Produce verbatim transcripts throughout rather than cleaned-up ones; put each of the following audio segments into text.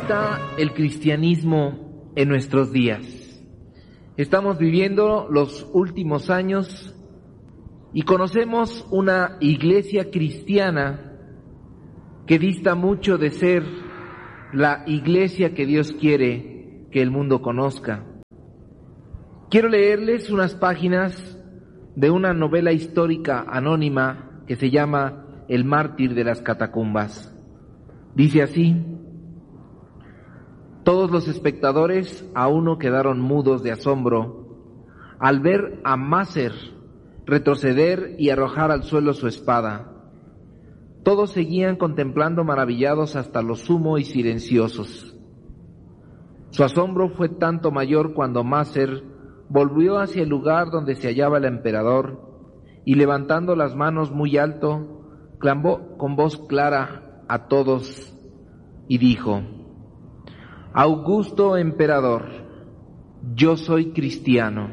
está el cristianismo en nuestros días? Estamos viviendo los últimos años y conocemos una iglesia cristiana que dista mucho de ser la iglesia que Dios quiere que el mundo conozca. Quiero leerles unas páginas de una novela histórica anónima que se llama El mártir de las catacumbas. Dice así: todos los espectadores a uno quedaron mudos de asombro al ver a Macer retroceder y arrojar al suelo su espada. Todos seguían contemplando maravillados hasta lo sumo y silenciosos. Su asombro fue tanto mayor cuando Macer volvió hacia el lugar donde se hallaba el emperador y, levantando las manos muy alto, clamó con voz clara a todos y dijo: Augusto emperador, yo soy cristiano.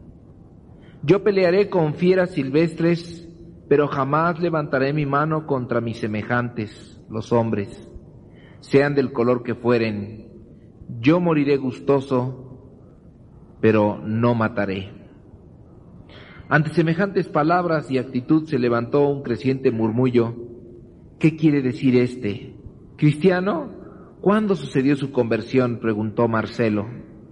Yo pelearé con fieras silvestres, pero jamás levantaré mi mano contra mis semejantes, los hombres, sean del color que fueren. Yo moriré gustoso, pero no mataré. Ante semejantes palabras y actitud se levantó un creciente murmullo. ¿Qué quiere decir este? ¿Cristiano? ¿Cuándo sucedió su conversión?, preguntó Marcelo.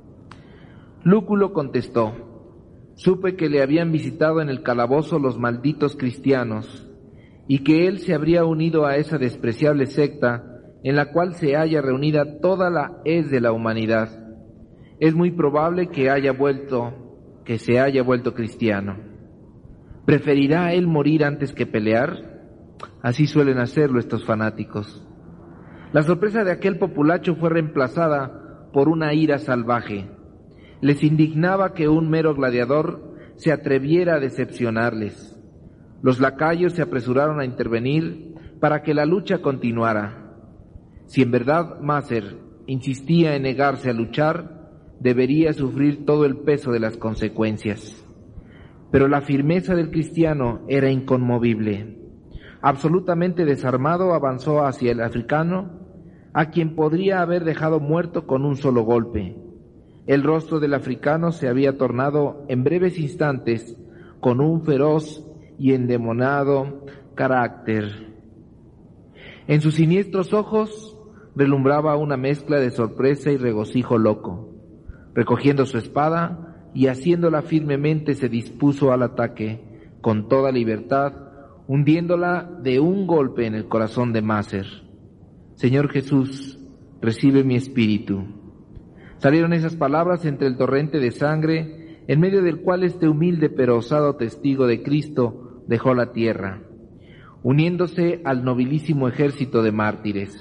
Lúculo contestó: supe que le habían visitado en el calabozo los malditos cristianos y que él se habría unido a esa despreciable secta en la cual se halla reunida toda la hez de la humanidad. Es muy probable que haya vuelto, que se haya vuelto cristiano. ¿Preferirá él morir antes que pelear? Así suelen hacerlo estos fanáticos. La sorpresa de aquel populacho fue reemplazada por una ira salvaje. Les indignaba que un mero gladiador se atreviera a decepcionarles. Los lacayos se apresuraron a intervenir para que la lucha continuara. Si en verdad Macer insistía en negarse a luchar, debería sufrir todo el peso de las consecuencias. Pero la firmeza del cristiano era inconmovible. Absolutamente desarmado, avanzó hacia el africano, a quien podría haber dejado muerto con un solo golpe. El rostro del africano se había tornado en breves instantes con un feroz y endemoniado carácter. En sus siniestros ojos relumbraba una mezcla de sorpresa y regocijo loco. Recogiendo su espada y haciéndola firmemente, se dispuso al ataque con toda libertad, hundiéndola de un golpe en el corazón de Macer. Señor Jesús, recibe mi espíritu. Salieron esas palabras entre el torrente de sangre, en medio del cual este humilde pero osado testigo de Cristo dejó la tierra, uniéndose al nobilísimo ejército de mártires.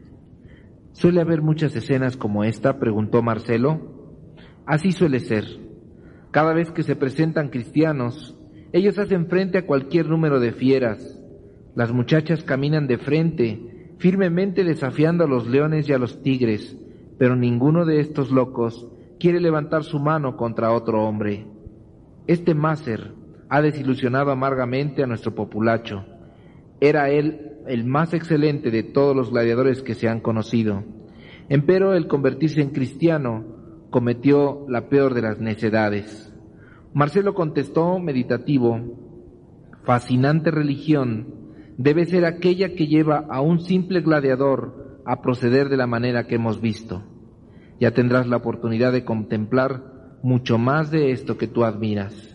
¿Suele haber muchas escenas como esta?, preguntó Marcelo. Así suele ser. Cada vez que se presentan cristianos, ellos hacen frente a cualquier número de fieras. Las muchachas caminan de frente, firmemente desafiando a los leones y a los tigres, pero ninguno de estos locos quiere levantar su mano contra otro hombre. Este Macer ha desilusionado amargamente a nuestro populacho. Era él el más excelente de todos los gladiadores que se han conocido. Empero el convertirse en cristiano cometió la peor de las necedades. Marcelo contestó meditativo: fascinante religión debe ser aquella que lleva a un simple gladiador a proceder de la manera que hemos visto. Ya tendrás la oportunidad de contemplar mucho más de esto que tú admiras.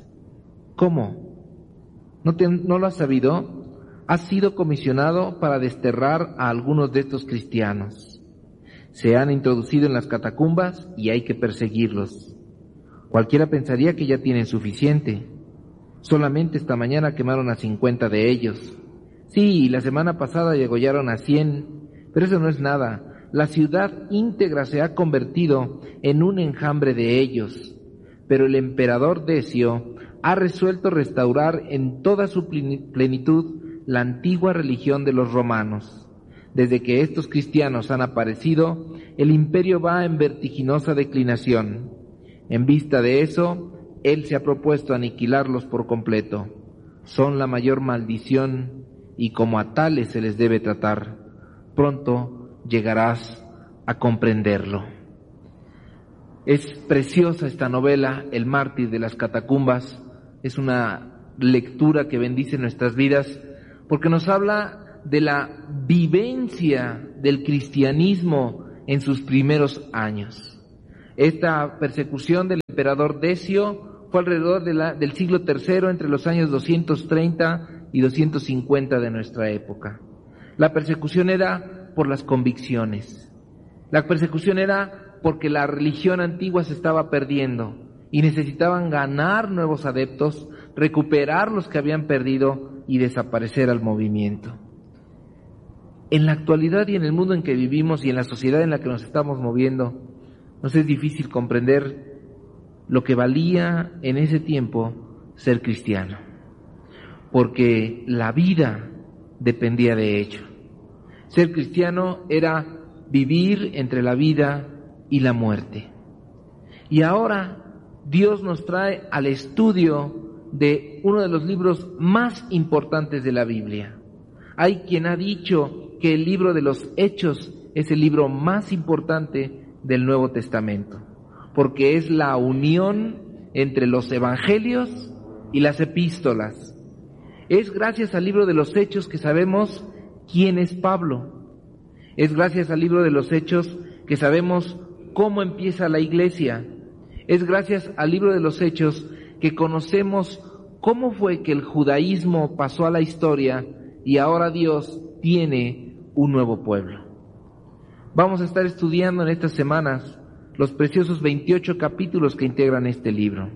¿Cómo? ¿No, te, ¿No lo has sabido? Has sido comisionado para desterrar a algunos de estos cristianos. Se han introducido en las catacumbas y hay que perseguirlos. Cualquiera pensaría que ya tienen suficiente. Solamente esta mañana quemaron a cincuenta de ellos. Sí, la semana pasada degollaron a cien, pero eso no es nada. La ciudad íntegra se ha convertido en un enjambre de ellos, pero el emperador Decio ha resuelto restaurar en toda su plenitud la antigua religión de los romanos. Desde que estos cristianos han aparecido, el imperio va en vertiginosa declinación. En vista de eso, él se ha propuesto aniquilarlos por completo. Son la mayor maldición y como a tales se les debe tratar. Pronto llegarás a comprenderlo. Es preciosa esta novela, El mártir de las catacumbas. Es una lectura que bendice nuestras vidas porque nos habla de la vivencia del cristianismo en sus primeros años. Esta persecución del emperador Decio fue alrededor de la, del siglo tercero, entre los años doscientos treinta y doscientos cincuenta de nuestra época. La persecución era por las convicciones. La persecución era porque la religión antigua se estaba perdiendo y necesitaban ganar nuevos adeptos, recuperar los que habían perdido y desaparecer al movimiento. En la actualidad y en el mundo en que vivimos y en la sociedad en la que nos estamos moviendo, nos es difícil comprender lo que valía en ese tiempo ser cristiano, porque la vida dependía de ello. Ser cristiano era vivir entre la vida y la muerte. Y ahora Dios nos trae al estudio de uno de los libros más importantes de la Biblia. Hay quien ha dicho que el libro de los Hechos es el libro más importante del Nuevo Testamento, porque es la unión entre los evangelios y las epístolas. Es gracias al libro de los Hechos que sabemos quién es Pablo. Es gracias al libro de los Hechos que sabemos cómo empieza la iglesia. Es gracias al libro de los Hechos que conocemos cómo fue que el judaísmo pasó a la historia y ahora Dios tiene un nuevo pueblo. Vamos a estar estudiando en estas semanas los preciosos veintiocho capítulos que integran este libro.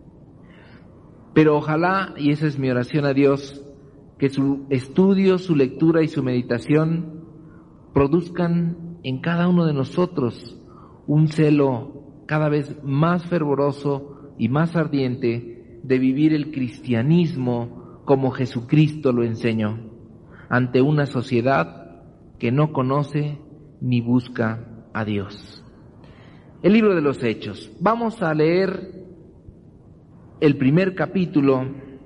Pero ojalá, y esa es mi oración a Dios, que su estudio, su lectura y su meditación produzcan en cada uno de nosotros un celo cada vez más fervoroso y más ardiente de vivir el cristianismo como Jesucristo lo enseñó, ante una sociedad que no conoce ni busca a Dios. El libro de los Hechos. Vamos a leer el primer capítulo,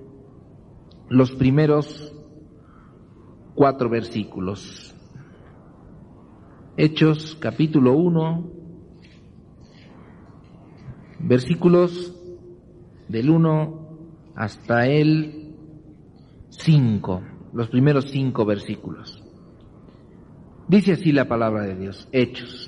los primeros cuatro versículos. Hechos, capítulo uno, versículos del uno hasta el cinco, los primeros cinco versículos. Dice así la palabra de Dios, Hechos.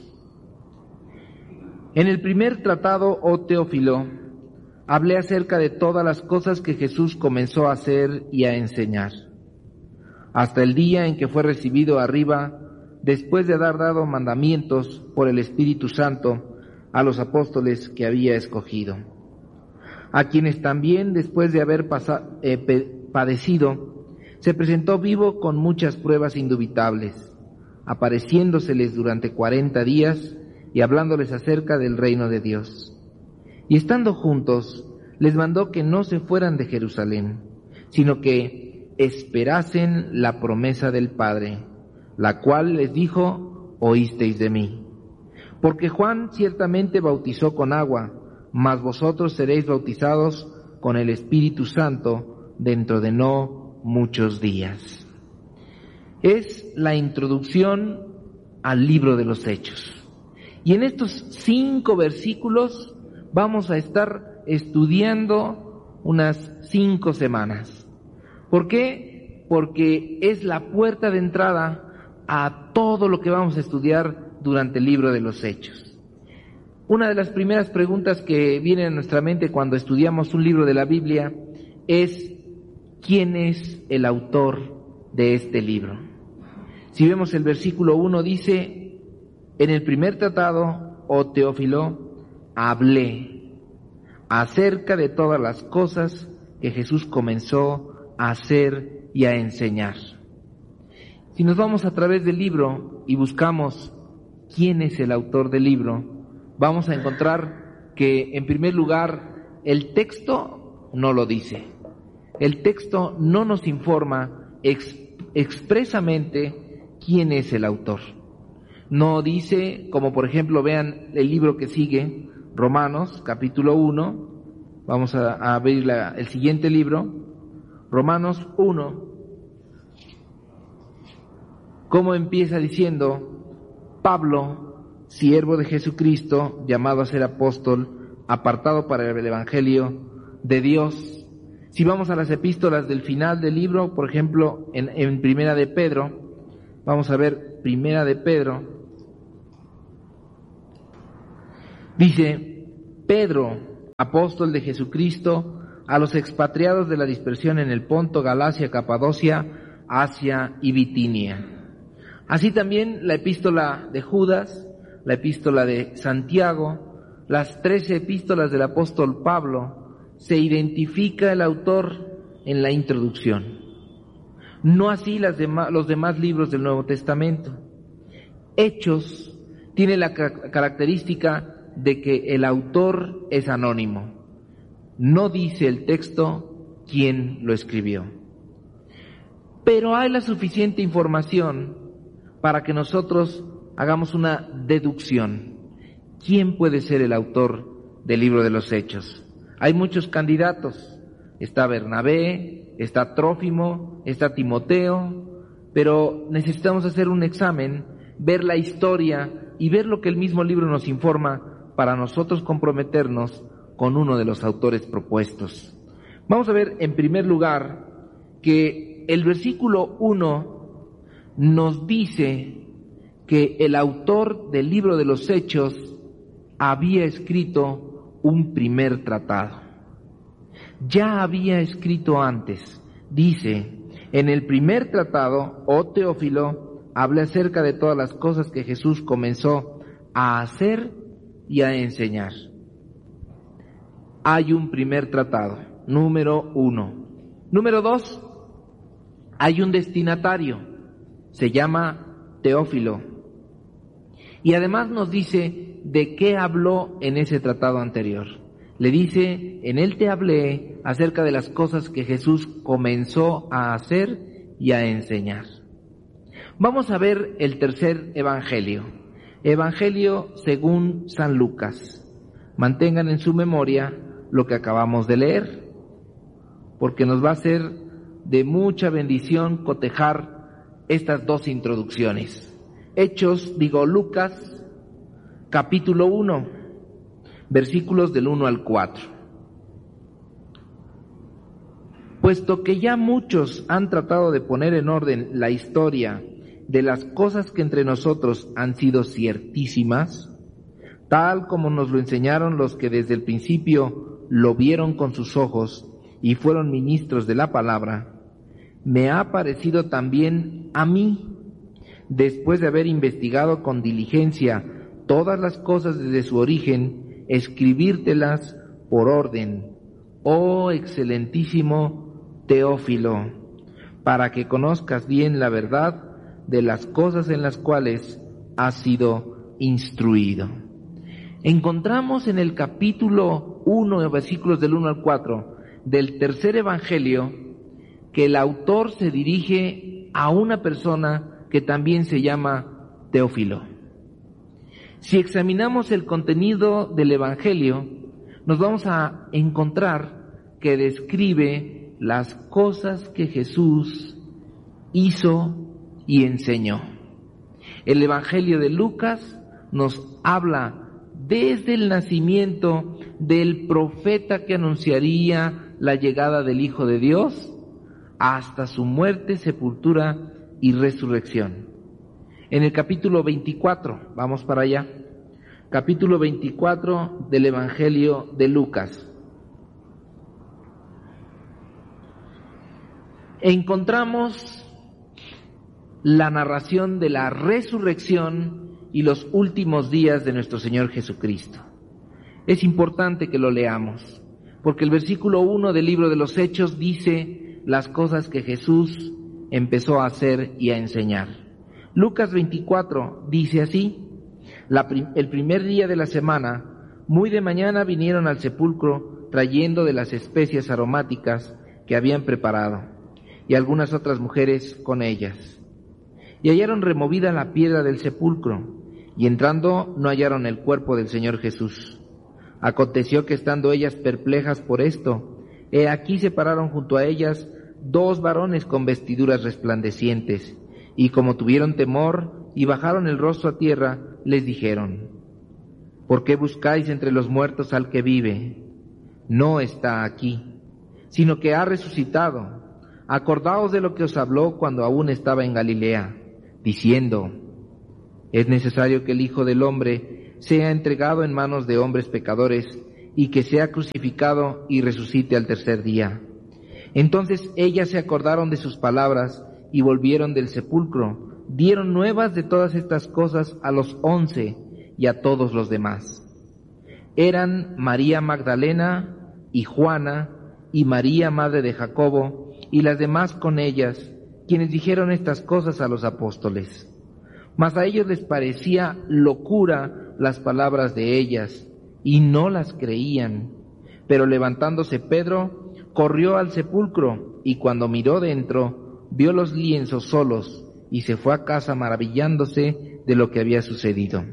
En el primer tratado, oh Teófilo, hablé acerca de todas las cosas que Jesús comenzó a hacer y a enseñar, hasta el día en que fue recibido arriba, después de haber dado mandamientos por el Espíritu Santo a los apóstoles que había escogido, a quienes también, después de haber pasa, eh, padecido, se presentó vivo con muchas pruebas indubitables, apareciéndoseles durante cuarenta días y hablándoles acerca del reino de Dios. Y estando juntos, les mandó que no se fueran de Jerusalén, sino que esperasen la promesa del Padre, la cual les dijo, oísteis de mí. Porque Juan ciertamente bautizó con agua, mas vosotros seréis bautizados con el Espíritu Santo dentro de no muchos días. Es la introducción al libro de los Hechos. Y en estos cinco versículos vamos a estar estudiando unas cinco semanas. ¿Por qué? Porque es la puerta de entrada a todo lo que vamos a estudiar durante el libro de los Hechos. Una de las primeras preguntas que vienen a nuestra mente cuando estudiamos un libro de la Biblia es ¿quién es el autor de este libro? Si vemos el versículo uno dice, en el primer tratado, oh Teófilo, hablé acerca de todas las cosas que Jesús comenzó a hacer y a enseñar. Si nos vamos a través del libro y buscamos quién es el autor del libro, vamos a encontrar que, en primer lugar, el texto no lo dice. El texto no nos informa ex- expresamente quién es el autor. No dice, como por ejemplo, vean el libro que sigue, Romanos, capítulo uno, vamos a, a abrir la, el siguiente libro, Romanos uno, cómo empieza diciendo, Pablo, siervo de Jesucristo, llamado a ser apóstol, apartado para el Evangelio de Dios. Si vamos a las epístolas del final del libro, por ejemplo, en, en Primera de Pedro, vamos a ver Primera de Pedro, dice: Pedro, apóstol de Jesucristo, a los expatriados de la dispersión en el Ponto, Galacia, Capadocia, Asia y Bitinia. Así también la epístola de Judas, la epístola de Santiago, las trece epístolas del apóstol Pablo, se identifica el autor en la introducción. No así las demás, los demás libros del Nuevo Testamento. Hechos tiene la característica de que el autor es anónimo. No dice el texto quién lo escribió. Pero hay la suficiente información para que nosotros hagamos una deducción. ¿Quién puede ser el autor del libro de los Hechos? Hay muchos candidatos. Está Bernabé, está Trófimo, está Timoteo, pero necesitamos hacer un examen, ver la historia y ver lo que el mismo libro nos informa para nosotros comprometernos con uno de los autores propuestos. Vamos a ver en primer lugar que el versículo uno nos dice que el autor del libro de los Hechos había escrito un primer tratado. Ya había escrito antes. Dice: en el primer tratado, oh Teófilo, hablé acerca de todas las cosas que Jesús comenzó a hacer y a enseñar. Hay un primer tratado, número uno. Número dos, hay un destinatario, se llama Teófilo. Y además nos dice de qué habló en ese tratado anterior. Le dice: en él te hablé acerca de las cosas que Jesús comenzó a hacer y a enseñar. Vamos a ver el tercer evangelio. Evangelio según San Lucas. Mantengan en su memoria lo que acabamos de leer, porque nos va a ser de mucha bendición cotejar estas dos introducciones. Hechos, digo Lucas, capítulo uno, versículos del uno al cuatro. Puesto que ya muchos han tratado de poner en orden la historia de las cosas que entre nosotros han sido ciertísimas, tal como nos lo enseñaron los que desde el principio lo vieron con sus ojos y fueron ministros de la palabra, me ha parecido también a mí, después de haber investigado con diligencia todas las cosas desde su origen, escribírtelas por orden, oh excelentísimo Teófilo, para que conozcas bien la verdad de las cosas en las cuales has sido instruido. Encontramos en el capítulo uno, versículos del uno al cuatro, del tercer evangelio, que el autor se dirige a una persona que también se llama Teófilo. Si examinamos el contenido del evangelio, nos vamos a encontrar que describe las cosas que Jesús hizo y enseñó. El evangelio de Lucas nos habla desde el nacimiento del profeta que anunciaría la llegada del Hijo de Dios hasta su muerte, sepultura y resurrección. En el capítulo veinticuatro, vamos para allá, capítulo veinticuatro del Evangelio de Lucas, encontramos la narración de la resurrección y los últimos días de nuestro Señor Jesucristo. Es importante que lo leamos, porque el versículo uno del libro de los Hechos dice las cosas que Jesús empezó a hacer y a enseñar. Lucas veinticuatro dice así: la, el primer día de la semana, muy de mañana vinieron al sepulcro trayendo de las especias aromáticas que habían preparado, y algunas otras mujeres con ellas. Y hallaron removida la piedra del sepulcro, y entrando no hallaron el cuerpo del Señor Jesús. Aconteció que estando ellas perplejas por esto, he aquí se pararon junto a ellas dos varones con vestiduras resplandecientes, y como tuvieron temor y bajaron el rostro a tierra, les dijeron: ¿por qué buscáis entre los muertos al que vive? No está aquí, sino que ha resucitado. Acordaos de lo que os habló cuando aún estaba en Galilea, diciendo: es necesario que el Hijo del Hombre sea entregado en manos de hombres pecadores y que sea crucificado y resucite al tercer día. Entonces ellas se acordaron de sus palabras y volvieron del sepulcro, dieron nuevas de todas estas cosas a los once y a todos los demás. Eran María Magdalena y Juana y María, madre de Jacobo, y las demás con ellas, quienes dijeron estas cosas a los apóstoles. Mas a ellos les parecía locura las palabras de ellas, y no las creían. Pero levantándose Pedro, corrió al sepulcro, y cuando miró dentro, vio los lienzos solos, y se fue a casa maravillándose de lo que había sucedido.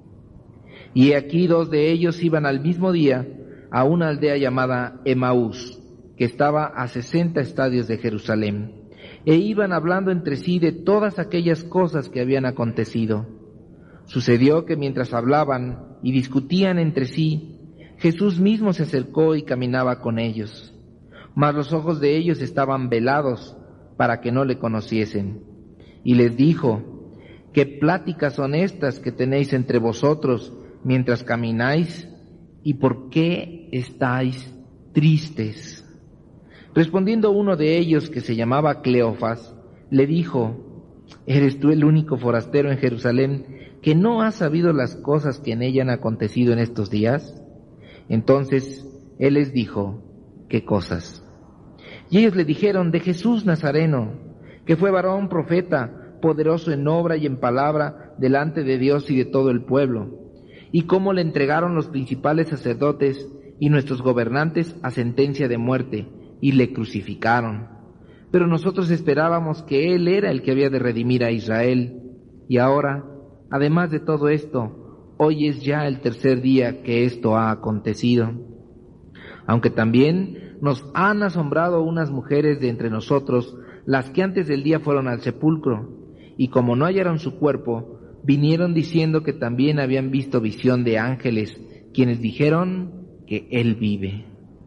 Y aquí dos de ellos iban al mismo día a una aldea llamada Emaús, que estaba a sesenta estadios de Jerusalén, e iban hablando entre sí de todas aquellas cosas que habían acontecido. Sucedió que mientras hablaban y discutían entre sí, Jesús mismo se acercó y caminaba con ellos, mas los ojos de ellos estaban velados para que no le conociesen. Y les dijo: ¿qué pláticas son estas que tenéis entre vosotros mientras camináis? ¿Y por qué estáis tristes? Respondiendo uno de ellos, que se llamaba Cleofas, le dijo: ¿eres tú el único forastero en Jerusalén que no ha sabido las cosas que en ella han acontecido en estos días? Entonces él les dijo: ¿qué cosas? Y ellos le dijeron: de Jesús Nazareno, que fue varón profeta, poderoso en obra y en palabra delante de Dios y de todo el pueblo, y cómo le entregaron los principales sacerdotes y nuestros gobernantes a sentencia de muerte, y le crucificaron. Pero nosotros esperábamos que Él era el que había de redimir a Israel. Y ahora, además de todo esto, hoy es ya el tercer día que esto ha acontecido. Aunque también nos han asombrado unas mujeres de entre nosotros, las que antes del día fueron al sepulcro, y como no hallaron su cuerpo, vinieron diciendo que también habían visto visión de ángeles, quienes dijeron que Él vive.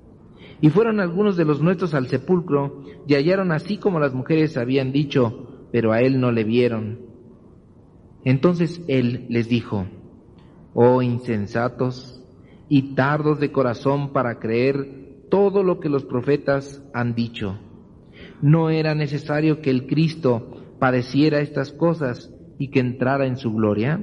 Y fueron algunos de los nuestros al sepulcro, y hallaron así como las mujeres habían dicho, pero a él no le vieron. Entonces él les dijo: oh insensatos y tardos de corazón para creer todo lo que los profetas han dicho. ¿No era necesario que el Cristo padeciera estas cosas y que entrara en su gloria?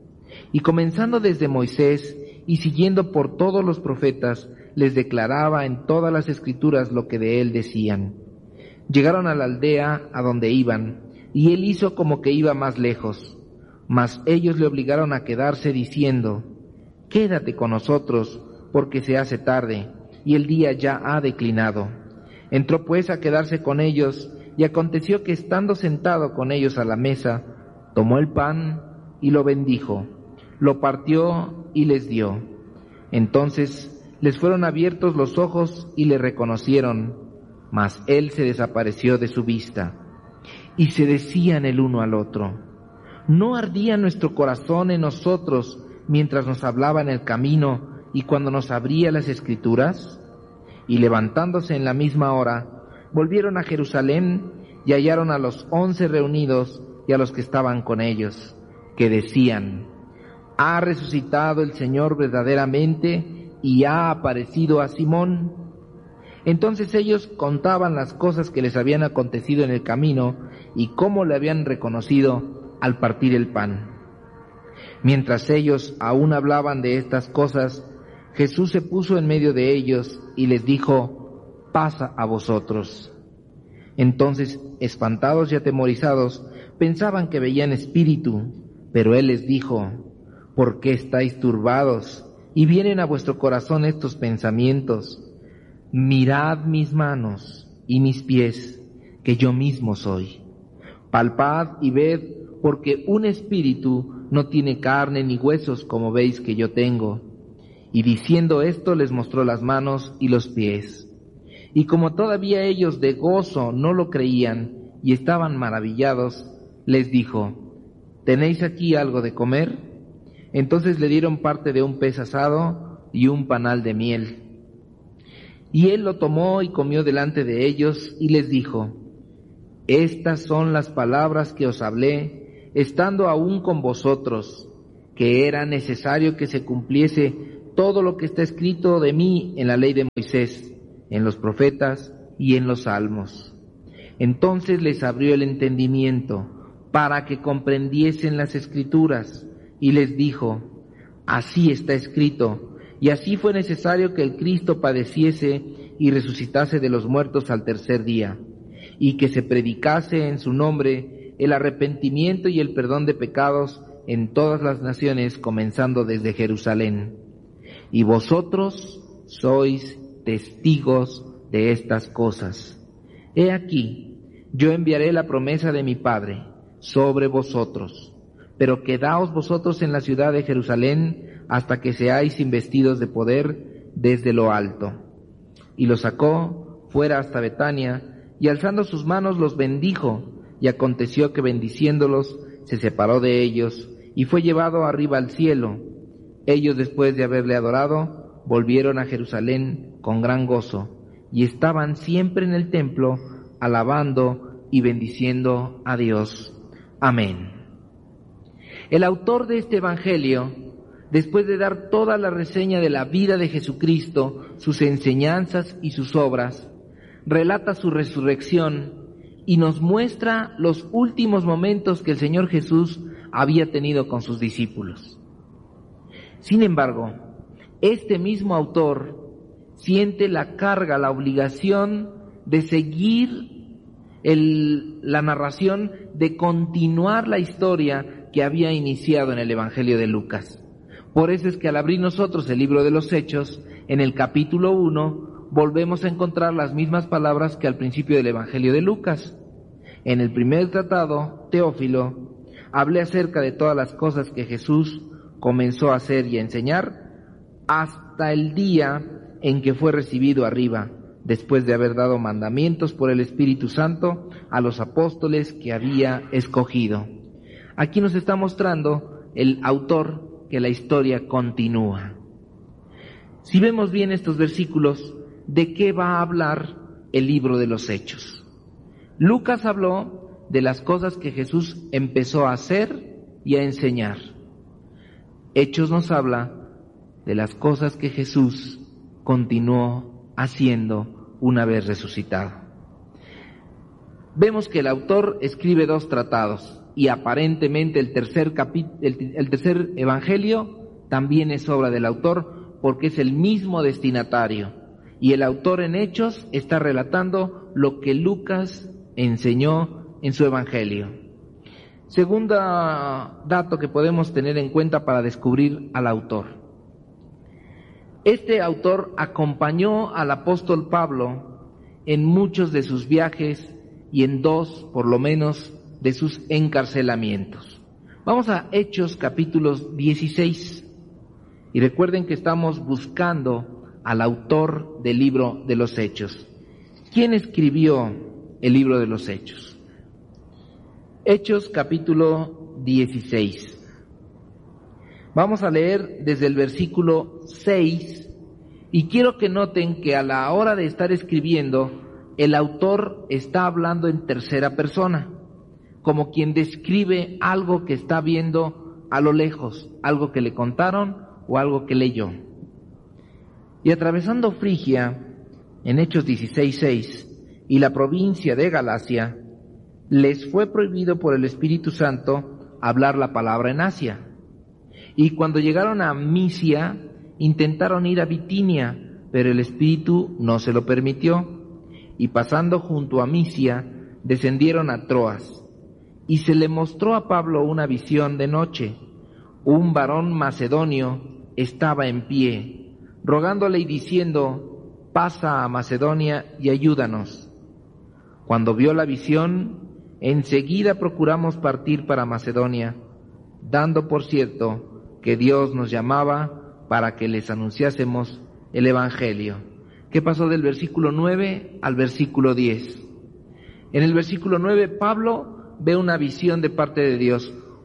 Y comenzando desde Moisés y siguiendo por todos los profetas, les declaraba en todas las escrituras lo que de él decían. Llegaron a la aldea a donde iban, y él hizo como que iba más lejos, mas ellos le obligaron a quedarse diciendo: quédate con nosotros, porque se hace tarde, y el día ya ha declinado. Entró pues a quedarse con ellos, y aconteció que estando sentado con ellos a la mesa, tomó el pan y lo bendijo, lo partió y les dio. Entonces les fueron abiertos los ojos y le reconocieron, mas él se desapareció de su vista. Y se decían el uno al otro: ¿no ardía nuestro corazón en nosotros mientras nos hablaba en el camino y cuando nos abría las Escrituras? Y levantándose en la misma hora, volvieron a Jerusalén y hallaron a los once reunidos y a los que estaban con ellos, que decían: ¿ha resucitado el Señor verdaderamente y ha aparecido a Simón? Entonces ellos contaban las cosas que les habían acontecido en el camino y cómo le habían reconocido al partir el pan. Mientras ellos aún hablaban de estas cosas, Jesús se puso en medio de ellos y les dijo: pasa a vosotros. Entonces, espantados y atemorizados, pensaban que veían espíritu, pero él les dijo: ¿por qué estáis turbados y vienen a vuestro corazón estos pensamientos? Mirad mis manos y mis pies, que yo mismo soy. Palpad y ved, porque un espíritu no tiene carne ni huesos como veis que yo tengo. Y diciendo esto les mostró las manos y los pies. Y como todavía ellos de gozo no lo creían y estaban maravillados, les dijo: ¿tenéis aquí algo de comer? Entonces le dieron parte de un pez asado y un panal de miel. Y él lo tomó y comió delante de ellos y les dijo: Estas son las palabras que os hablé, estando aún con vosotros, que era necesario que se cumpliese todo lo que está escrito de mí en la ley de Moisés, en los profetas y en los salmos. Entonces les abrió el entendimiento para que comprendiesen las Escrituras, y les dijo: Así está escrito, y así fue necesario que el Cristo padeciese y resucitase de los muertos al tercer día, y que se predicase en su nombre el arrepentimiento y el perdón de pecados en todas las naciones, comenzando desde Jerusalén. Y vosotros sois testigos de estas cosas. He aquí, yo enviaré la promesa de mi Padre sobre vosotros, pero quedaos vosotros en la ciudad de Jerusalén hasta que seáis investidos de poder desde lo alto. Y los sacó fuera hasta Betania, y alzando sus manos los bendijo, y aconteció que bendiciéndolos se separó de ellos, y fue llevado arriba al cielo. Ellos, después de haberle adorado, volvieron a Jerusalén con gran gozo, y estaban siempre en el templo, alabando y bendiciendo a Dios. Amén. El autor de este evangelio, después de dar toda la reseña de la vida de Jesucristo, sus enseñanzas y sus obras, relata su resurrección y nos muestra los últimos momentos que el Señor Jesús había tenido con sus discípulos. Sin embargo, este mismo autor siente la carga, la obligación de seguir el, la narración, de continuar la historia que había iniciado en el Evangelio de Lucas. Por eso es que al abrir nosotros el libro de los Hechos, en el capítulo uno, volvemos a encontrar las mismas palabras que al principio del Evangelio de Lucas. En el primer tratado, Teófilo, hablé acerca de todas las cosas que Jesús comenzó a hacer y a enseñar hasta el día en que fue recibido arriba, después de haber dado mandamientos por el Espíritu Santo a los apóstoles que había escogido. Aquí nos está mostrando el autor que la historia continúa. Si vemos bien estos versículos, ¿de qué va a hablar el libro de los Hechos? Lucas habló de las cosas que Jesús empezó a hacer y a enseñar. Hechos nos habla de las cosas que Jesús continuó haciendo una vez resucitado. Vemos que el autor escribe dos tratados, y aparentemente el tercer capi- el, el tercer evangelio también es obra del autor, porque es el mismo destinatario, y el autor en Hechos está relatando lo que Lucas enseñó en su evangelio. Segundo dato que podemos tener en cuenta para descubrir al autor. Este autor acompañó al apóstol Pablo en muchos de sus viajes y en dos, por lo menos, de sus encarcelamientos. Vamos a Hechos capítulos dieciséis. Y recuerden que estamos buscando al autor del libro de los Hechos. ¿Quién escribió el libro de los Hechos? Hechos capítulo dieciséis. Vamos a leer desde el versículo seis, y quiero que noten que a la hora de estar escribiendo, el autor está hablando en tercera persona, como quien describe algo que está viendo a lo lejos, algo que le contaron o algo que leyó. Y atravesando Frigia, en Hechos dieciséis seis, y la provincia de Galacia, les fue prohibido por el Espíritu Santo hablar la palabra en Asia. Y cuando llegaron a Misia, intentaron ir a Bitinia, pero el Espíritu no se lo permitió. Y pasando junto a Misia, descendieron a Troas. Y se le mostró a Pablo una visión de noche. Un varón macedonio estaba en pie, rogándole y diciendo: pasa a Macedonia y ayúdanos. Cuando vio la visión, enseguida procuramos partir para Macedonia, dando por cierto que Dios nos llamaba para que les anunciásemos el Evangelio. ¿Qué pasó del versículo nueve al versículo diez? En el versículo nueve, Pablo ve una visión de parte de Dios.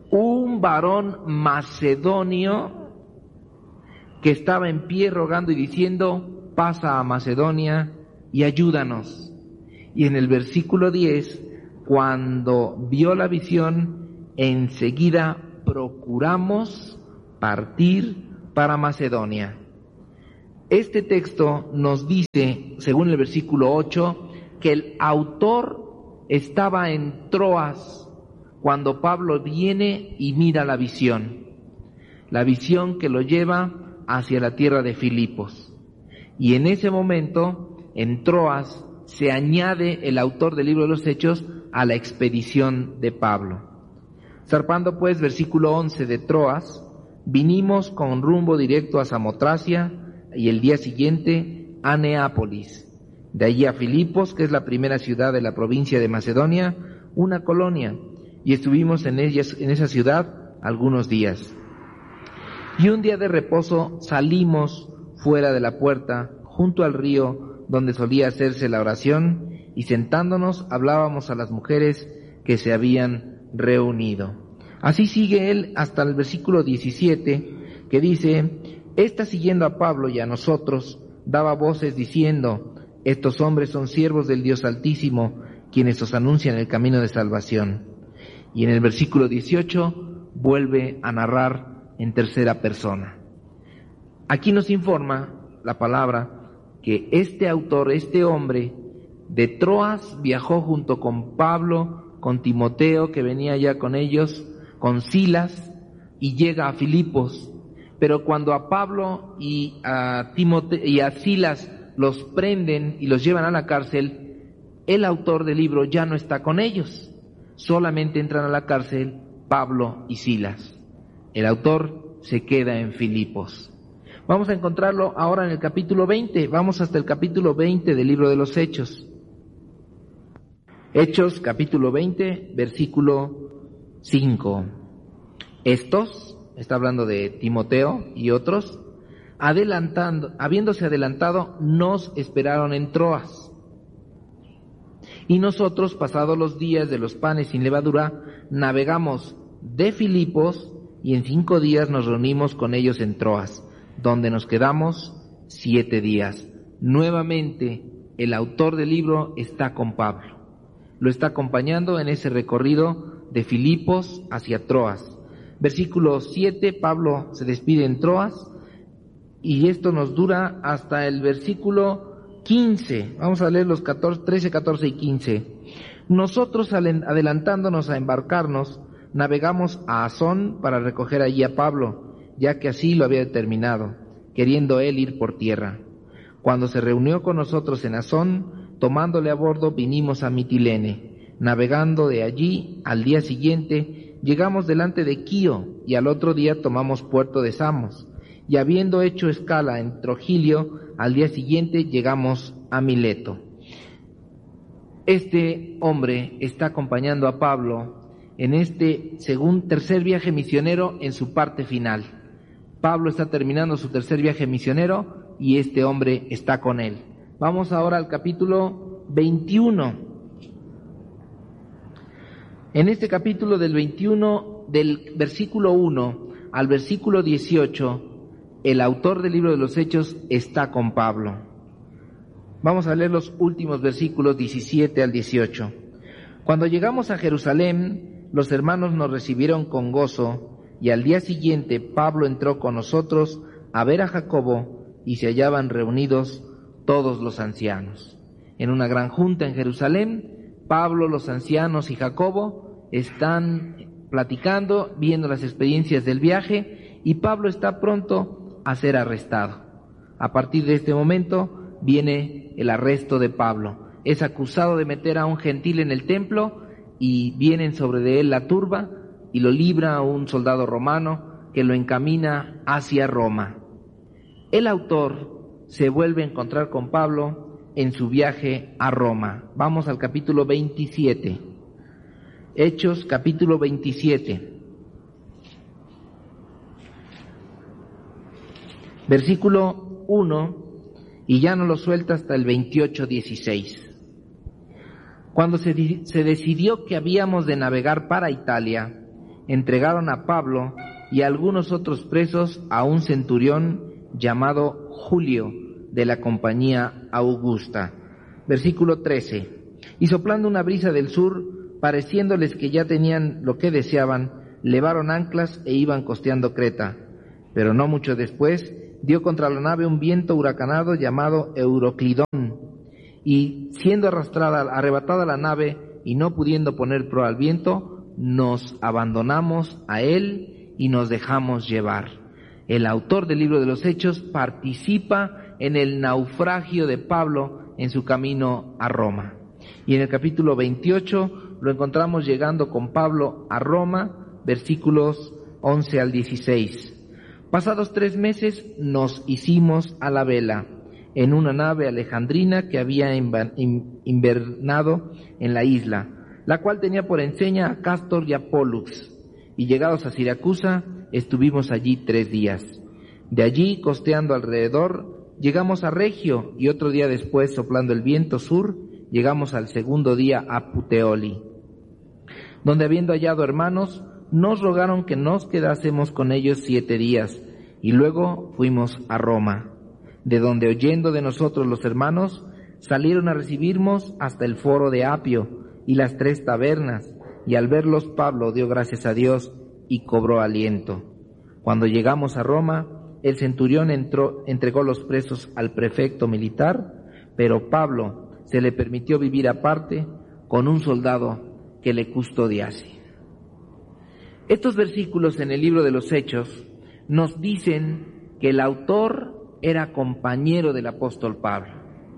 un varón macedonio que estaba en pie rogando y diciendo, pasa a Macedonia y ayúdanos. Y en el versículo diez, cuando vio la visión, enseguida procuramos partir para Macedonia. Este texto nos dice, según el versículo ocho, que el autor estaba en Troas cuando Pablo viene y mira la visión, la visión que lo lleva hacia la tierra de Filipos. Y en ese momento, en Troas, se añade el autor del libro de los Hechos a la expedición de Pablo. Zarpando pues, versículo once de Troas, vinimos con rumbo directo a Samotracia y el día siguiente a Neápolis. De allí a Filipos, que es la primera ciudad de la provincia de Macedonia, una colonia, y estuvimos en, ellas, en esa ciudad algunos días. Y un día de reposo salimos fuera de la puerta, junto al río, donde solía hacerse la oración, y sentándonos hablábamos a las mujeres que se habían reunido. Así sigue él hasta el versículo diecisiete, que dice, esta siguiendo a Pablo y a nosotros, daba voces diciendo, estos hombres son siervos del Dios Altísimo, quienes os anuncian el camino de salvación. Y en el versículo dieciocho vuelve a narrar en tercera persona. Aquí nos informa la palabra que este autor, este hombre de Troas, viajó junto con Pablo, con Timoteo, que venía ya con ellos, con Silas, y llega a Filipos. Pero cuando a Pablo y a Timoteo y a Silas los prenden y los llevan a la cárcel, el autor del libro ya no está con ellos. Solamente entran a la cárcel Pablo y Silas. El autor se queda en Filipos. Vamos a encontrarlo ahora en el capítulo veinte. Vamos hasta el capítulo veinte del libro de los Hechos. Hechos, capítulo veinte, versículo cinco. Estos, está hablando de Timoteo y otros, adelantando, habiéndose adelantado, nos esperaron en Troas. Y nosotros, pasados los días de los panes sin levadura, navegamos de Filipos y en cinco días nos reunimos con ellos en Troas, donde nos quedamos siete días. Nuevamente, el autor del libro está con Pablo. Lo está acompañando en ese recorrido de Filipos hacia Troas. Versículo siete, Pablo se despide en Troas y esto nos dura hasta el versículo quince. Vamos a leer los catorce, trece, catorce y quince. Nosotros, adelantándonos a embarcarnos, navegamos a Asón para recoger allí a Pablo, ya que así lo había determinado, queriendo él ir por tierra. Cuando se reunió con nosotros en Asón, tomándole a bordo, vinimos a Mitilene. Navegando de allí, al día siguiente, llegamos delante de Quío, y al otro día tomamos puerto de Samos. Y habiendo hecho escala en Trogilio, al día siguiente llegamos a Mileto. Este hombre está acompañando a Pablo en este segundo, tercer viaje misionero en su parte final. Pablo está terminando su tercer viaje misionero y este hombre está con él. Vamos ahora al capítulo veintiuno. En este capítulo del veintiuno, del versículo uno al versículo dieciocho, el autor del libro de los Hechos está con Pablo. Vamos a leer los últimos versículos diecisiete al dieciocho. Cuando llegamos a Jerusalén, los hermanos nos recibieron con gozo, y al día siguiente Pablo entró con nosotros a ver a Jacobo, y se hallaban reunidos todos los ancianos. En una gran junta en Jerusalén, Pablo, los ancianos y Jacobo están platicando, viendo las experiencias del viaje, y Pablo está pronto a ser arrestado. A partir de este momento viene el arresto de Pablo. Es acusado de meter a un gentil en el templo y vienen sobre de él la turba y lo libra a un soldado romano que lo encamina hacia Roma. El autor se vuelve a encontrar con Pablo en su viaje a Roma. Vamos al capítulo veintisiete. Hechos, capítulo veintisiete. Versículo uno, y ya no lo suelta hasta el veintiocho dieciséis. Cuando se, se decidió que habíamos de navegar para Italia, entregaron a Pablo y a algunos otros presos a un centurión llamado Julio, de la compañía Augusta. Versículo trece. Y soplando una brisa del sur, pareciéndoles que ya tenían lo que deseaban, levaron anclas e iban costeando Creta. Pero no mucho después, dio contra la nave un viento huracanado llamado Euroclidón, y siendo arrastrada, arrebatada la nave, y no pudiendo poner proa al viento, nos abandonamos a él y nos dejamos llevar. El autor del libro de los Hechos participa en el naufragio de Pablo en su camino a Roma. Y en el capítulo veintiocho lo encontramos llegando con Pablo a Roma, versículos once al dieciséis. Pasados tres meses nos hicimos a la vela en una nave alejandrina que había invernado en la isla, la cual tenía por enseña a Cástor y a Pólux. Y llegados a Siracusa, estuvimos allí tres días. De allí, costeando alrededor, llegamos a Regio, y otro día después, soplando el viento sur, llegamos al segundo día a Puteoli, donde habiendo hallado hermanos, nos rogaron que nos quedásemos con ellos siete días, y luego fuimos a Roma, de donde oyendo de nosotros los hermanos, salieron a recibirnos hasta el foro de Apio y las tres tabernas, y al verlos Pablo dio gracias a Dios y cobró aliento. Cuando llegamos a Roma, el centurión entró, entregó los presos al prefecto militar, pero Pablo se le permitió vivir aparte con un soldado que le custodiase. Estos versículos en el libro de los Hechos nos dicen que el autor era compañero del apóstol Pablo.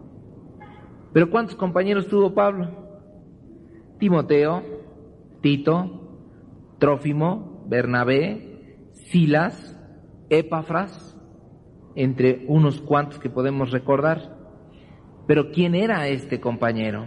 ¿Pero cuántos compañeros tuvo Pablo? Timoteo, Tito, Trófimo, Bernabé, Silas, Epafras, entre unos cuantos que podemos recordar. Pero ¿quién era este compañero?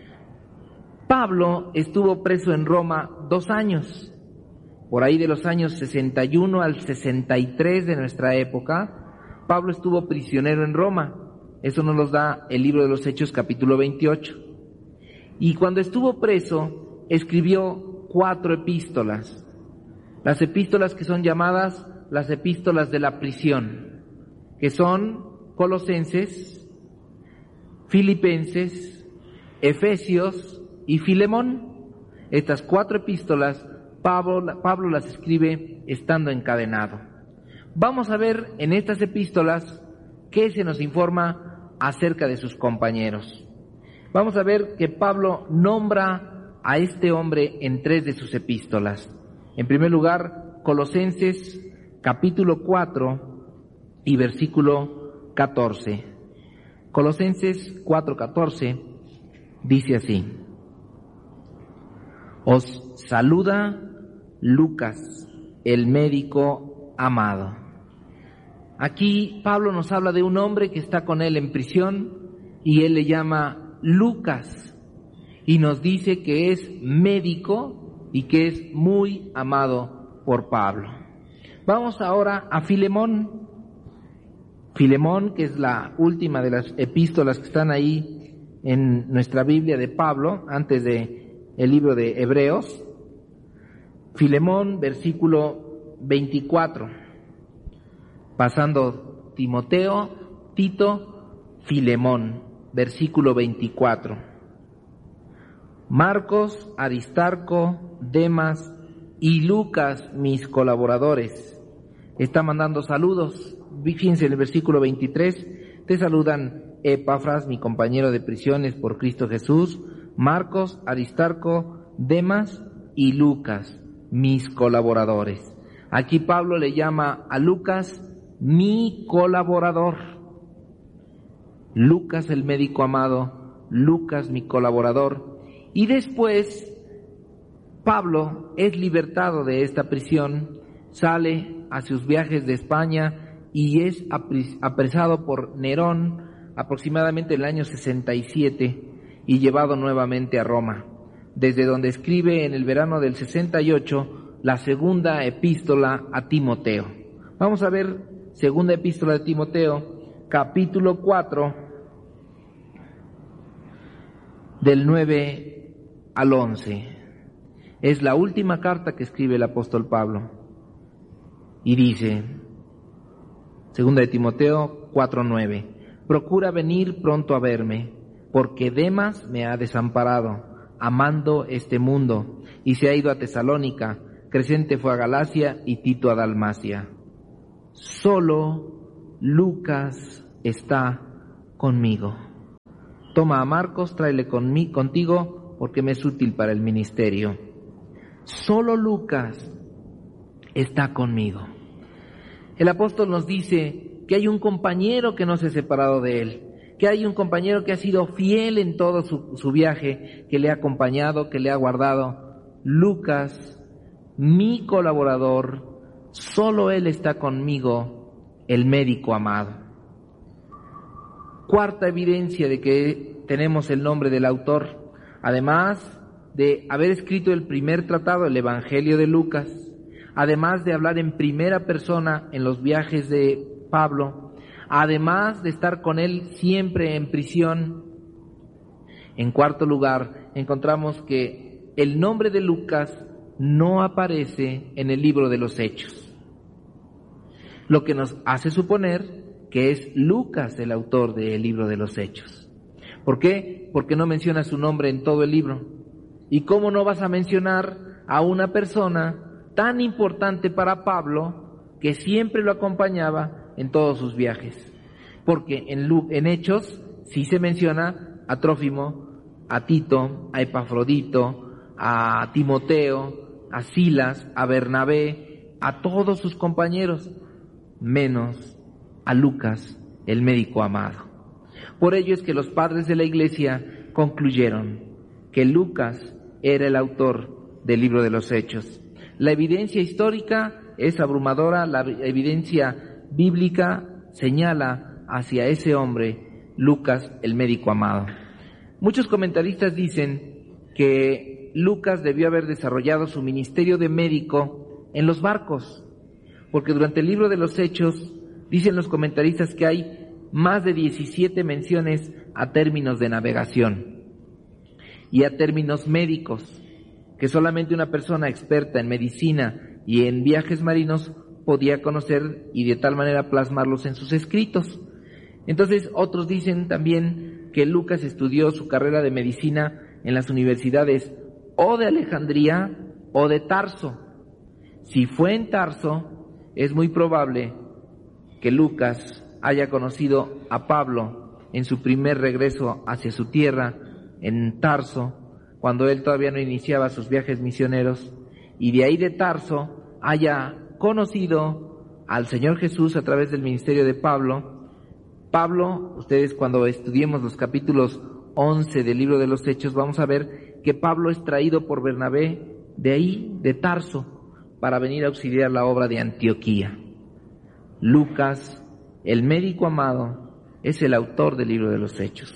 Pablo estuvo preso en Roma dos años. Por ahí de los años sesenta y uno al sesenta y tres de nuestra época, Pablo estuvo prisionero en Roma. Eso nos lo da el libro de los Hechos, capítulo veintiocho. Y cuando estuvo preso, escribió cuatro epístolas. Las epístolas que son llamadas las epístolas de la prisión, que son Colosenses, Filipenses, Efesios y Filemón. Estas cuatro epístolas Pablo, Pablo las escribe estando encadenado. Vamos a ver en estas epístolas qué se nos informa acerca de sus compañeros. Vamos a ver que Pablo nombra a este hombre en tres de sus epístolas. En primer lugar, Colosenses capítulo cuatro y versículo catorce. Colosenses cuatro catorce dice así: Os saluda Lucas, el médico amado. Aquí Pablo nos habla de un hombre que está con él en prisión y él le llama Lucas y nos dice que es médico y que es muy amado por Pablo. Vamos ahora a Filemón. Filemón, que es la última de las epístolas que están ahí en nuestra Biblia de Pablo, antes de el libro de Hebreos. Filemón, versículo veinticuatro. Pasando Timoteo, Tito, Filemón, versículo veinticuatro. Marcos, Aristarco, Demas y Lucas, mis colaboradores. Está mandando saludos. Fíjense en el versículo veintitrés. Te saludan Epafras, mi compañero de prisiones por Cristo Jesús, Marcos, Aristarco, Demas y Lucas, mis colaboradores. Aquí Pablo le llama a Lucas mi colaborador. Lucas, el médico amado, Lucas, mi colaborador. Y después Pablo es libertado de esta prisión, sale a sus viajes de España y es apresado por Nerón aproximadamente en el año sesenta y siete y llevado nuevamente a Roma, desde donde escribe en el verano del sesenta y ocho la segunda epístola a Timoteo. Vamos a ver segunda epístola de Timoteo, capítulo cuatro, del nueve al once. Es la última carta que escribe el apóstol Pablo. Y dice, segunda de Timoteo cuatro nueve, procura venir pronto a verme, porque Demas me ha desamparado, amando este mundo, y se ha ido a Tesalónica, Crescente fue a Galacia y Tito a Dalmacia. Solo Lucas está conmigo. Toma a Marcos, tráele conmigo, contigo, porque me es útil para el ministerio. Solo Lucas está conmigo. El apóstol nos dice que hay un compañero que no se ha separado de él, que hay un compañero que ha sido fiel en todo su, su viaje, que le ha acompañado, que le ha guardado. Lucas, mi colaborador, solo él está conmigo, el médico amado. Cuarta evidencia de que tenemos el nombre del autor, además de haber escrito el primer tratado, el Evangelio de Lucas, además de hablar en primera persona en los viajes de Pablo, además de estar con él siempre en prisión. En cuarto lugar, encontramos que el nombre de Lucas no aparece en el libro de los Hechos, lo que nos hace suponer que es Lucas el autor del libro de los Hechos. ¿Por qué? Porque no menciona su nombre en todo el libro. ¿Y cómo no vas a mencionar a una persona tan importante para Pablo que siempre lo acompañaba en todos sus viajes? Porque en, Lu- en Hechos sí se menciona a Trófimo, a Tito, a Epafrodito, a Timoteo, a Silas, a Bernabé, a todos sus compañeros, menos a Lucas, el médico amado. Por ello es que los padres de la iglesia concluyeron que Lucas era el autor del libro de los Hechos. La evidencia histórica es abrumadora, la evidencia bíblica señala hacia ese hombre, Lucas, el médico amado. Muchos comentaristas dicen que Lucas debió haber desarrollado su ministerio de médico en los barcos, porque durante el libro de los Hechos dicen los comentaristas que hay más de diecisiete menciones a términos de navegación y a términos médicos, que solamente una persona experta en medicina y en viajes marinos podía conocer y de tal manera plasmarlos en sus escritos. Entonces otros dicen también que Lucas estudió su carrera de medicina en las universidades o de Alejandría o de Tarso. Si fue en Tarso, es muy probable que Lucas haya conocido a Pablo en su primer regreso hacia su tierra, en Tarso, cuando él todavía no iniciaba sus viajes misioneros, y de ahí de Tarso haya conocido al Señor Jesús a través del ministerio de Pablo. Pablo, ustedes cuando estudiemos los capítulos once del libro de los Hechos, vamos a ver que Pablo es traído por Bernabé de ahí, de Tarso, para venir a auxiliar la obra de Antioquía. Lucas, el médico amado, es el autor del libro de los Hechos.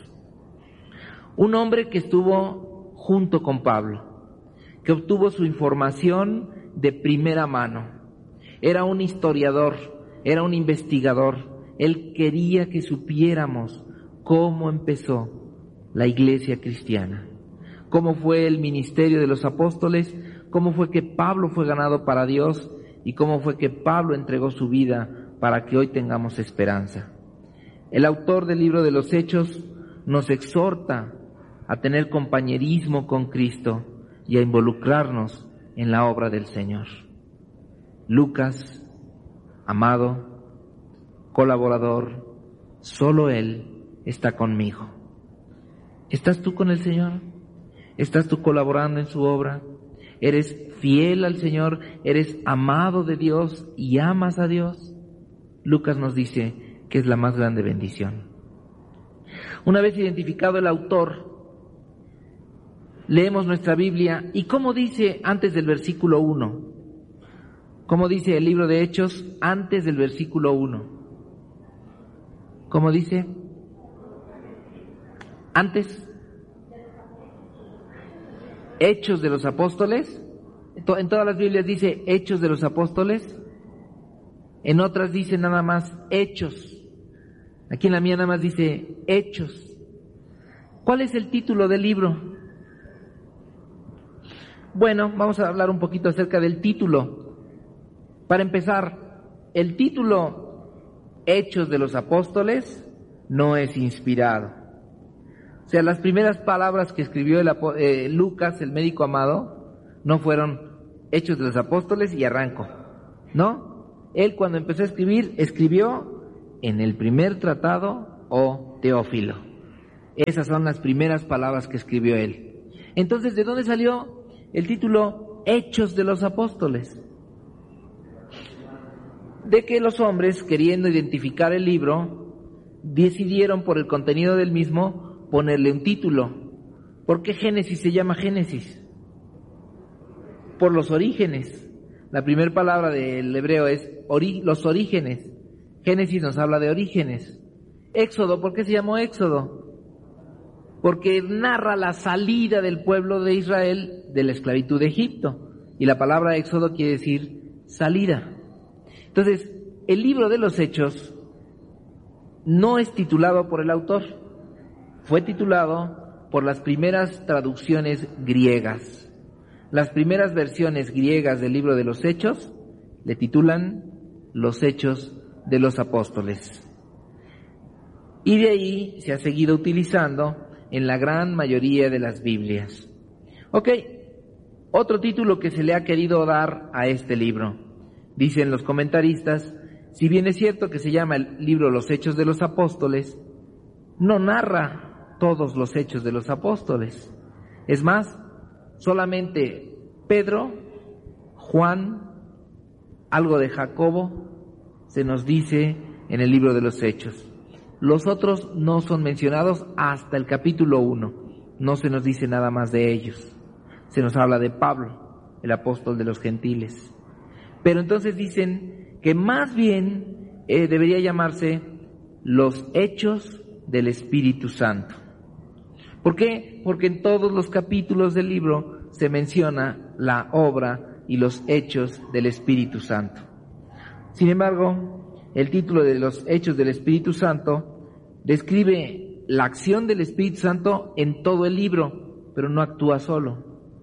Un hombre que estuvo junto con Pablo, que obtuvo su información de primera mano. Era un historiador, era un investigador. Él quería que supiéramos cómo empezó la iglesia cristiana, cómo fue el ministerio de los apóstoles, cómo fue que Pablo fue ganado para Dios y cómo fue que Pablo entregó su vida para que hoy tengamos esperanza. El autor del libro de los Hechos nos exhorta a tener compañerismo con Cristo y a involucrarnos en la obra del Señor. Lucas, amado, colaborador, solo Él está conmigo. ¿Estás tú con el Señor? ¿Estás tú colaborando en su obra? ¿Eres fiel al Señor? ¿Eres amado de Dios y amas a Dios? Lucas nos dice que es la más grande bendición. Una vez identificado el autor, leemos nuestra Biblia y ¿cómo dice antes del versículo uno? ¿Cómo dice el libro de Hechos antes del versículo uno? ¿Cómo dice? Antes. Hechos de los Apóstoles. En todas las Biblias dice Hechos de los Apóstoles. En otras dice nada más Hechos. Aquí en la mía nada más dice Hechos. ¿Cuál es el título del libro? Bueno, vamos a hablar un poquito acerca del título. Para empezar, el título Hechos de los Apóstoles no es inspirado. O sea, las primeras palabras que escribió el, eh, Lucas, el médico amado, no fueron Hechos de los Apóstoles y arranco. No, él cuando empezó a escribir, escribió en el primer tratado o Teófilo. Esas son las primeras palabras que escribió él. Entonces, ¿de dónde salió el título Hechos de los Apóstoles? De que los hombres, queriendo identificar el libro, decidieron por el contenido del mismo ponerle un título. ¿Por qué Génesis se llama Génesis? Por los orígenes. La primera palabra del hebreo es ori- los orígenes. Génesis nos habla de orígenes. Éxodo, ¿por qué se llamó Éxodo? Porque narra la salida del pueblo de Israel de la esclavitud de Egipto. Y la palabra Éxodo quiere decir salida. Entonces, el libro de los Hechos no es titulado por el autor. Fue titulado por las primeras traducciones griegas. Las primeras versiones griegas del libro de los Hechos le titulan Los Hechos de los Apóstoles. Y de ahí se ha seguido utilizando en la gran mayoría de las Biblias. Ok, otro título que se le ha querido dar a este libro. Dicen los comentaristas, si bien es cierto que se llama el libro Los Hechos de los Apóstoles, no narra todos los hechos de los apóstoles. Es más, solamente Pedro, Juan, algo de Jacobo, se nos dice en el libro de los Hechos. Los otros no son mencionados hasta el capítulo uno. No se nos dice nada más de ellos. Se nos habla de Pablo, el apóstol de los gentiles. Pero entonces dicen que más bien eh, debería llamarse los Hechos del Espíritu Santo. ¿Por qué? Porque en todos los capítulos del libro se menciona la obra y los hechos del Espíritu Santo. Sin embargo, el título de los Hechos del Espíritu Santo describe la acción del Espíritu Santo en todo el libro, pero no actúa solo.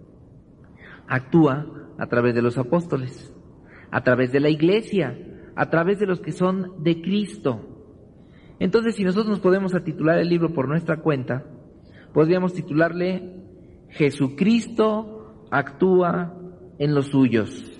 Actúa a través de los apóstoles, a través de la iglesia, a través de los que son de Cristo. Entonces, si nosotros nos podemos titular el libro por nuestra cuenta, podríamos titularle Jesucristo actúa en los suyos.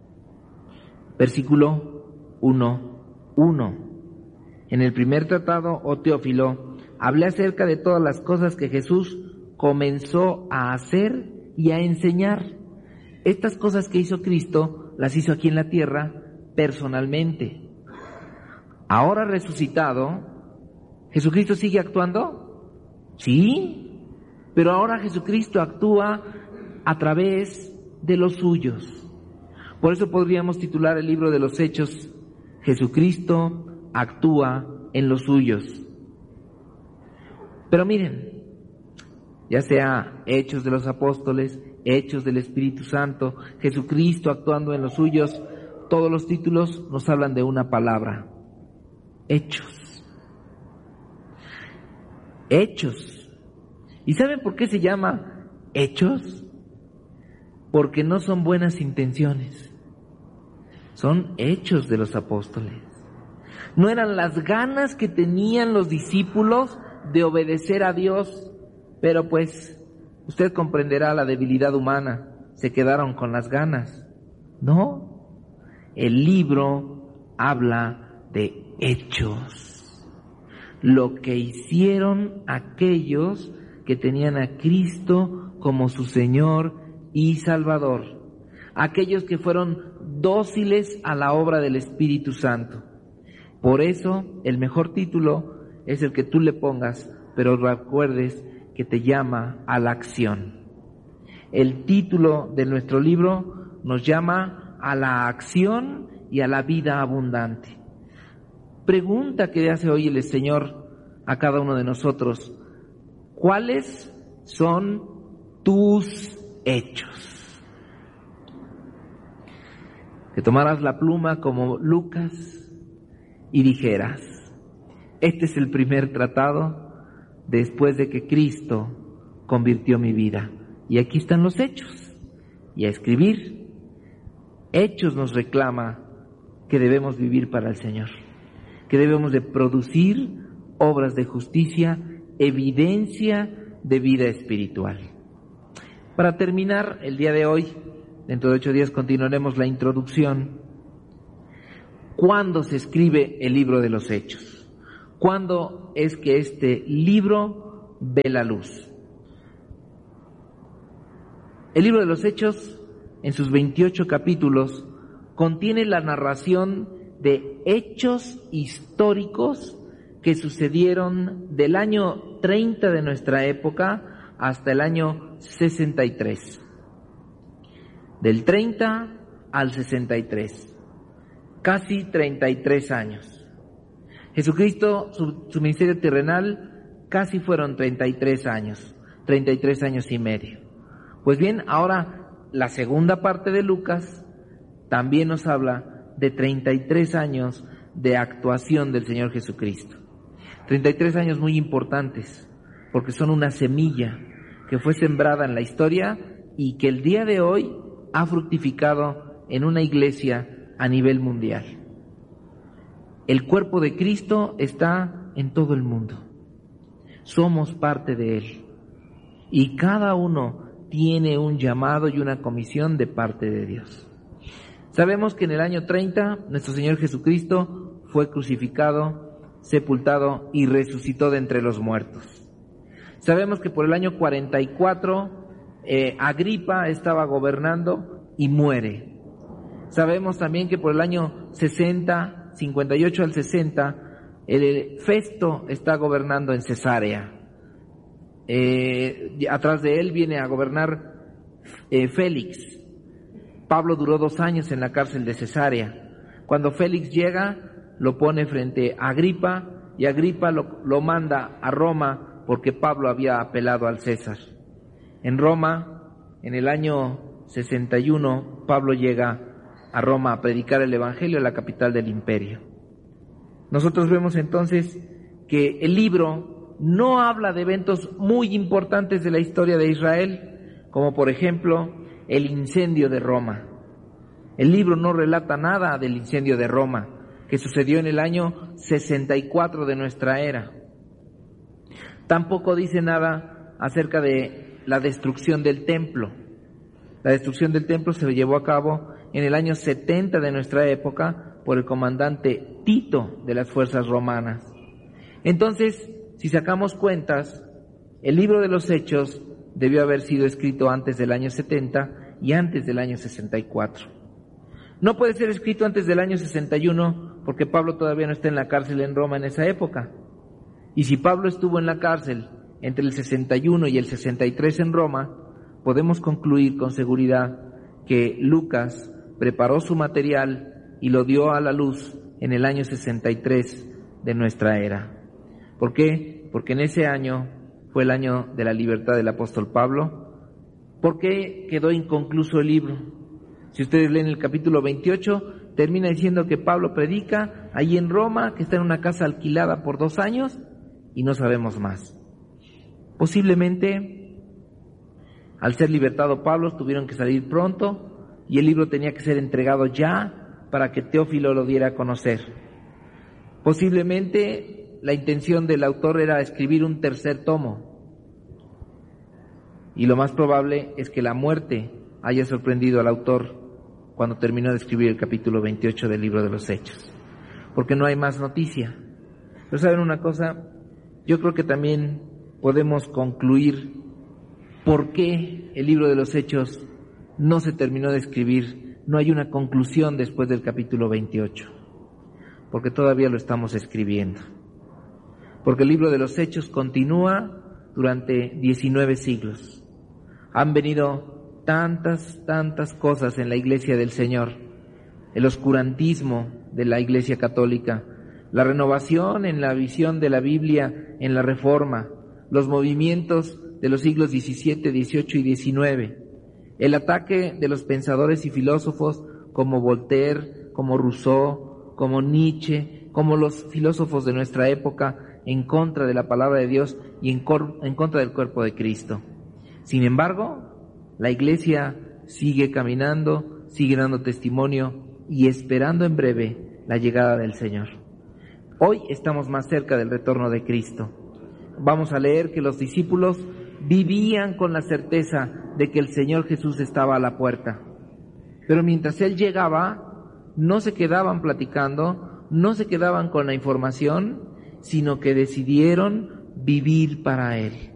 Versículo uno, uno. En el primer tratado, oh Teófilo, hablé acerca de todas las cosas que Jesús comenzó a hacer y a enseñar. Estas cosas que hizo Cristo, las hizo aquí en la tierra personalmente. Ahora resucitado, ¿Jesucristo sigue actuando? Sí, pero ahora Jesucristo actúa a través de los suyos. Por eso podríamos titular el libro de los Hechos, Jesucristo actúa en los suyos. Pero miren, ya sea Hechos de los Apóstoles, Hechos del Espíritu Santo, Jesucristo actuando en los suyos, todos los títulos nos hablan de una palabra: hechos. Hechos. ¿Y saben por qué se llama hechos? Porque no son buenas intenciones, son hechos de los apóstoles. No eran las ganas que tenían los discípulos de obedecer a Dios, pero pues usted comprenderá la debilidad humana, se quedaron con las ganas. No, el libro habla de hechos. Lo que hicieron aquellos que tenían a Cristo como su Señor y Salvador. Aquellos que fueron dóciles a la obra del Espíritu Santo. Por eso, el mejor título es el que tú le pongas, pero recuerdes que te llama a la acción. El título de nuestro libro nos llama a la acción y a la vida abundante. Pregunta que hace hoy el Señor a cada uno de nosotros: ¿cuáles son tus hechos? Que tomaras la pluma como Lucas y dijeras: este es el primer tratado después de que Cristo convirtió mi vida. Y aquí están los hechos. y a escribir. Hechos nos reclama que debemos vivir para el Señor, que debemos de producir obras de justicia, evidencia de vida espiritual. Para terminar el día de hoy, dentro de ocho días continuaremos la introducción. ¿Cuándo se escribe el libro de los Hechos? ¿Cuándo es que este libro ve la luz? El libro de los Hechos, en sus veintiocho capítulos, contiene la narración de hechos históricos que sucedieron del año treinta de nuestra época hasta el año sesenta y tres. Del treinta al sesenta y tres. Casi treinta y tres años. Jesucristo, su, su ministerio terrenal, casi fueron treinta y tres años, treinta y tres años y medio. Pues bien, ahora la segunda parte de Lucas también nos habla de treinta y tres años de actuación del Señor Jesucristo. treinta y tres años muy importantes, porque son una semilla que fue sembrada en la historia y que el día de hoy ha fructificado en una iglesia a nivel mundial. El cuerpo de Cristo está en todo el mundo. Somos parte de Él. Y cada uno tiene un llamado y una comisión de parte de Dios. Sabemos que en el año treinta nuestro Señor Jesucristo fue crucificado, sepultado y resucitó de entre los muertos. Sabemos que por el año cuarenta y cuatro eh, Agripa estaba gobernando y muere. Sabemos también que por el año sesenta, cincuenta y ocho al sesenta, el Festo está gobernando en Cesarea. Eh, atrás de él viene a gobernar eh, Félix. Pablo duró dos años en la cárcel de Cesarea. Cuando Félix llega, lo pone frente a Agripa y Agripa lo, lo manda a Roma porque Pablo había apelado al César. En Roma, en el año sesenta y uno, Pablo llega a Roma a predicar el Evangelio, la capital del imperio. Nosotros vemos entonces que el libro no habla de eventos muy importantes de la historia de Israel, como por ejemplo el incendio de Roma. El libro no relata nada del incendio de Roma, que sucedió en el año sesenta y cuatro de nuestra era. Tampoco dice nada acerca de la destrucción del templo. La destrucción del templo se llevó a cabo en el año setenta de nuestra época por el comandante Tito de las fuerzas romanas. Entonces, si sacamos cuentas, el libro de los Hechos debió haber sido escrito antes del año setenta y antes del año sesenta y cuatro. No puede ser escrito antes del año sesenta y uno porque Pablo todavía no está en la cárcel en Roma en esa época. Y si Pablo estuvo en la cárcel entre el sesenta y uno y el sesenta y tres en Roma, podemos concluir con seguridad que Lucas preparó su material y lo dio a la luz en el año sesenta y tres de nuestra era. ¿Por qué? Porque en ese año fue el año de la libertad del apóstol Pablo. ¿Por qué quedó inconcluso el libro? Si ustedes leen el capítulo veintiocho, termina diciendo que Pablo predica ahí en Roma, que está en una casa alquilada por dos años y no sabemos más. Posiblemente, al ser libertado Pablo, tuvieron que salir pronto y el libro tenía que ser entregado ya para que Teófilo lo diera a conocer. Posiblemente la intención del autor era escribir un tercer tomo y lo más probable es que la muerte haya sorprendido al autor cuando terminó de escribir el capítulo veintiocho del libro de los Hechos, porque no hay más noticia. Pero ¿saben una cosa? Yo creo que también podemos concluir por qué el libro de los Hechos no se terminó de escribir, no hay una conclusión después del capítulo veintiocho, porque todavía lo estamos escribiendo. Porque el libro de los Hechos continúa durante diecinueve siglos. Han venido tantas, tantas cosas en la iglesia del Señor, el oscurantismo de la iglesia católica, la renovación en la visión de la Biblia en la Reforma, los movimientos de los siglos diecisiete, dieciocho y diecinueve, el ataque de los pensadores y filósofos como Voltaire, como Rousseau, como Nietzsche, como los filósofos de nuestra época en contra de la palabra de Dios y en, cor- en contra del cuerpo de Cristo. Sin embargo, la iglesia sigue caminando, sigue dando testimonio y esperando en breve la llegada del Señor. Hoy estamos más cerca del retorno de Cristo. Vamos a leer que los discípulos vivían con la certeza de que el Señor Jesús estaba a la puerta. Pero mientras Él llegaba, no se quedaban platicando, no se quedaban con la información, sino que decidieron vivir para Él.